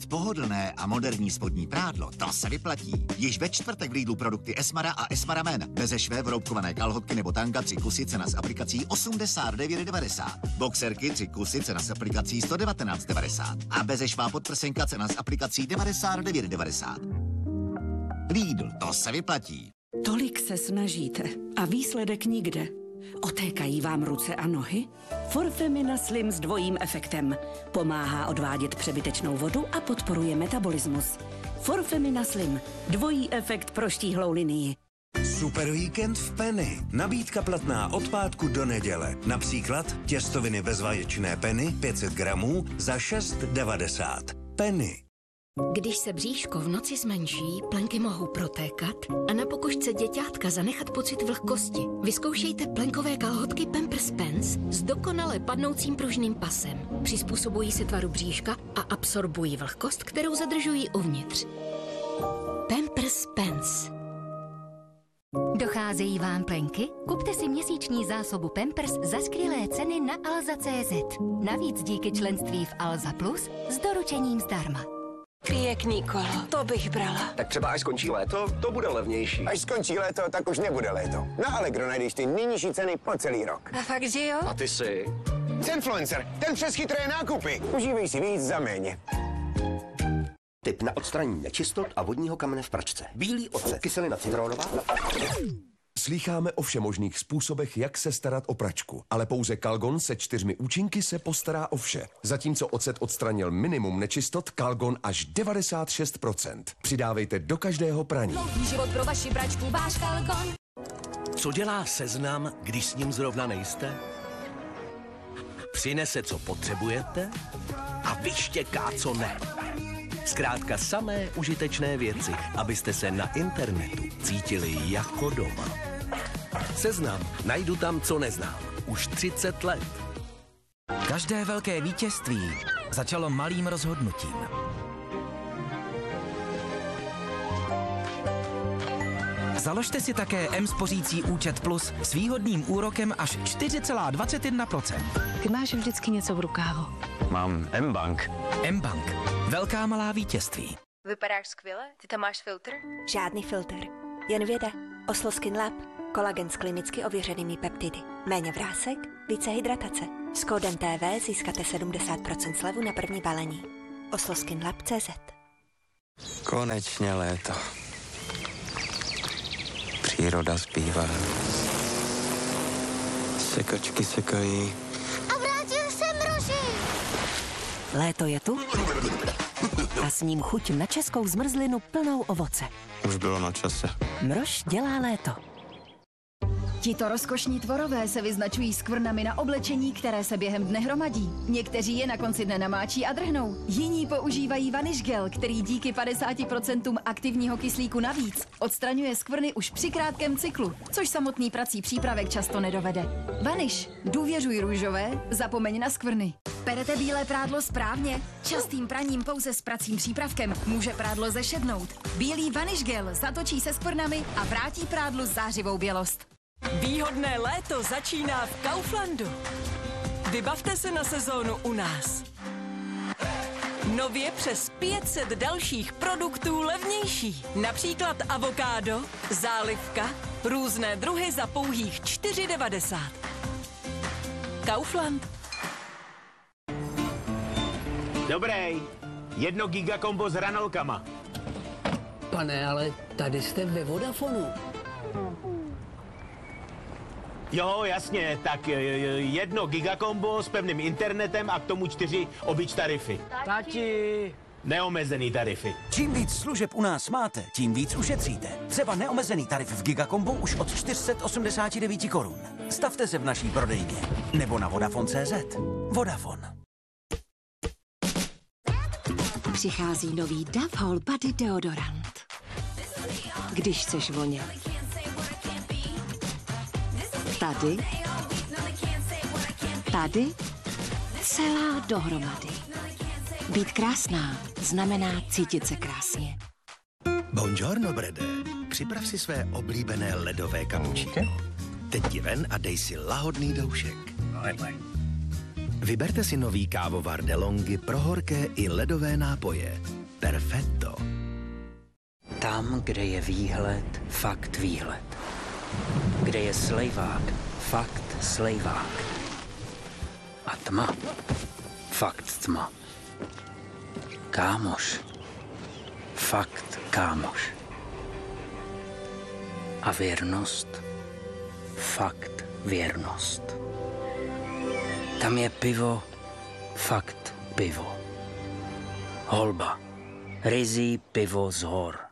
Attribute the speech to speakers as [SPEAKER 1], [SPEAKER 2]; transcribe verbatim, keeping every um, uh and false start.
[SPEAKER 1] Mít pohodlné a moderní spodní prádlo, to se vyplatí. Již ve čtvrtek v Lidlu produkty Esmara a Esmara Men. Bezešvé vroubkované kalhotky nebo tanga tři kusy, cena s aplikací osmdesát devět devadesát. Boxerky tři kusy, cena s aplikací sto devatenáct devadesát. A bezešvá podprsenka, cena s aplikací devadesát devět devadesát. Lidl, to se vyplatí.
[SPEAKER 2] Tolik se snažíte a výsledek nikde. Otékají vám ruce a nohy? Forfemina Slim s dvojím efektem. Pomáhá odvádět přebytečnou vodu a podporuje metabolismus. Forfemina Slim. Dvojí efekt pro štíhlou linii.
[SPEAKER 3] Super víkend v Penny. Nabídka platná od pátku do neděle. Například těstoviny bezvaječné Penny pět set gramů za šest devadesát. Penny.
[SPEAKER 4] Když se bříško v noci zmenší, plenky mohou protékat a na pokožce děťátka zanechat pocit vlhkosti. Vyzkoušejte plenkové kalhotky Pampers Pants s dokonale padnoucím pružným pasem. Přizpůsobují se tvaru bříška a absorbují vlhkost, kterou zadržují uvnitř. Pampers Pants.
[SPEAKER 5] Docházejí vám plenky? Kupte si měsíční zásobu Pampers za skvělé ceny na alza tečka cé zet. Navíc díky členství v Alza Plus s doručením zdarma.
[SPEAKER 6] Pěkný kolo, to bych brala.
[SPEAKER 7] Tak třeba až skončí léto, to bude levnější.
[SPEAKER 8] Až skončí léto, tak už nebude léto. Na Allegro najdeš ty nejnižší ceny po celý rok.
[SPEAKER 6] A fakt, že jo?
[SPEAKER 7] A ty si?
[SPEAKER 8] Zenfluencer, ten přes chytré nákupy. Užívej si víc za méně.
[SPEAKER 9] Tip na odstranění nečistot a vodního kamene v pračce. Bílý ocet, kyselina citronová.
[SPEAKER 10] Slýcháme o všemožných způsobech, jak se starat o pračku, ale pouze Calgon se čtyřmi účinky se postará o vše. Zatímco ocet odstranil minimum nečistot, Calgon až devadesát šest procent. Přidávejte do každého praní.
[SPEAKER 5] Dlouhý život pro vaši pračku, váš Calgon.
[SPEAKER 11] Co dělá Seznam, když s ním zrovna nejste? Přinese, co potřebujete a vyštěká, co ne. Zkrátka samé užitečné věci, abyste se na internetu cítili jako doma. Seznam. Najdu tam, co neznám. Už třicet let.
[SPEAKER 12] Každé velké vítězství začalo malým rozhodnutím. Založte si také M-spořící účet Plus s výhodným úrokem až čtyři celá dvacet jedna procenta.
[SPEAKER 6] Ty máš vždycky něco v rukávu.
[SPEAKER 7] Mám M-Bank.
[SPEAKER 12] M-Bank. Velká malá vítězství.
[SPEAKER 6] Vypadáš skvěle, ty tam máš filtr?
[SPEAKER 13] Žádný filtr, jen věda. Oslo Skin Lab. Kolagen s klinicky ověřenými peptidy. Méně vrásek, více hydratace. S kódem T V získáte sedmdesát procent slevu na první balení. oslo skin lab tečka cé zet.
[SPEAKER 14] Konečně léto. Příroda zpívá. Sekačky sekají.
[SPEAKER 13] A vrátil se mroží. Léto je tu a s ním chuť na českou zmrzlinu plnou ovoce.
[SPEAKER 14] Už bylo na čase.
[SPEAKER 13] Mrož dělá léto.
[SPEAKER 15] Tito rozkošní tvorové se vyznačují skvrnami na oblečení, které se během dne hromadí. Někteří je na konci dne namáčí a drhnou. Jiní používají Vanish Gel, který díky padesáti procentům aktivního kyslíku navíc odstraňuje skvrny už při krátkém cyklu, což samotný prací přípravek často nedovede. Vanish, důvěřuj růžové, zapomeň na skvrny. Perete bílé prádlo správně? Častým praním pouze s pracím přípravkem může prádlo zešednout. Bílý Vanish Gel zatočí se skvrnami a vrátí prádlu zářivou bělost.
[SPEAKER 16] Výhodné léto začíná v Kauflandu. Vybavte se na sezónu u nás. Nově přes pět set dalších produktů levnější. Například avokádo, zálivka, různé druhy za pouhých čtyři devadesát. Kaufland.
[SPEAKER 17] Dobrý, jedno gigakombo s hranolkama.
[SPEAKER 18] Pane, ale tady jste ve Vodafonu.
[SPEAKER 17] Jo, jasně, tak jedno gigakombo s pevným internetem a k tomu čtyři obyč tarify.
[SPEAKER 18] Tati!
[SPEAKER 17] Neomezený tarify.
[SPEAKER 12] Čím víc služeb u nás máte, tím víc ušetříte. Třeba neomezený tarif v Gigakombu už od čtyři sta osmdesát devět korun. Stavte se v naší prodejně nebo na Vodafone tečka cé zet. Vodafone.
[SPEAKER 13] Přichází nový Dove Whole Body deodorant. Když chceš vonět. Tady. Tady. Celá dohromady. Být krásná znamená cítit se krásně.
[SPEAKER 19] Buongiorno, Brede. Připrav si své oblíbené ledové kapučíno. Teď ti ven a dej si lahodný doušek. Vyberte si nový kávovar DeLonghi pro horké i ledové nápoje. Perfetto.
[SPEAKER 20] Tam, kde je výhled, fakt výhled. Kde je slejvák, fakt slejvák. A tma, fakt tma. Kámoš, fakt kámoš. A věrnost, fakt věrnost. Tam je pivo, fakt pivo. Holba, ryzí pivo z hor.